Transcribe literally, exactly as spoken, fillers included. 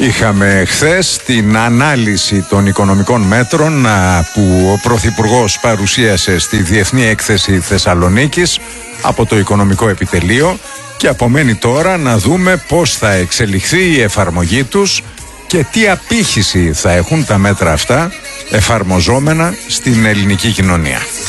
Είχαμε χθες την ανάλυση των οικονομικών μέτρων που ο Πρωθυπουργός παρουσίασε στη Διεθνή Έκθεση Θεσσαλονίκης από το Οικονομικό Επιτελείο και απομένει τώρα να δούμε πώς θα εξελιχθεί η εφαρμογή τους και τι απήχηση θα έχουν τα μέτρα αυτά εφαρμοζόμενα στην ελληνική κοινωνία.